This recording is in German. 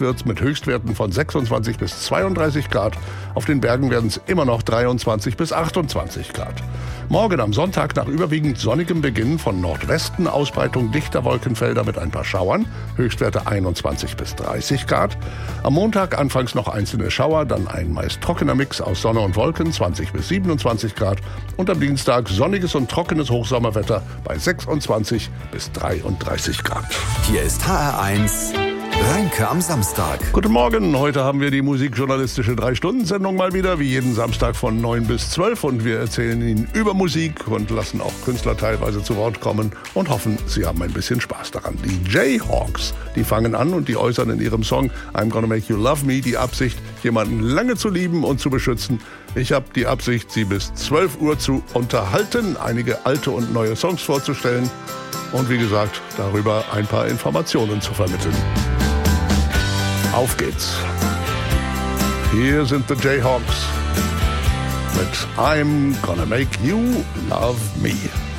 wird's mit Höchstwerten von 26 bis 32 Grad. Auf den Bergen werden es immer noch 23 bis 28 Grad. Morgen am Sonntag nach überwiegend sonnigem Beginn von Nordwesten Ausbreitung dichter Wolkenfelder mit ein paar Schauern. Höchstwerte 21 bis 30 Grad. Am Montag anfangs noch einzelne Schauer, dann ein meist trockener Mix aus Sonne und Wolken, 20 bis 27 Grad. Und am Dienstag sonniges und trockenes Hochsommerwetter bei 26 bis 33 Grad. Hier ist HR1 Rheinke am Samstag. Guten Morgen, heute haben wir die musikjournalistische 3-Stunden-Sendung mal wieder, wie jeden Samstag von 9 bis 12. Und wir erzählen Ihnen über Musik und lassen auch Künstler teilweise zu Wort kommen und hoffen, Sie haben ein bisschen Spaß daran. Die Jayhawks, die fangen an und die äußern in ihrem Song I'm Gonna Make You Love Me die Absicht, jemanden lange zu lieben und zu beschützen. Ich habe die Absicht, Sie bis 12 Uhr zu unterhalten, einige alte und neue Songs vorzustellen und wie gesagt, darüber ein paar Informationen zu vermitteln. Auf geht's. Hier sind the Jayhawks mit I'm Gonna Make You Love Me.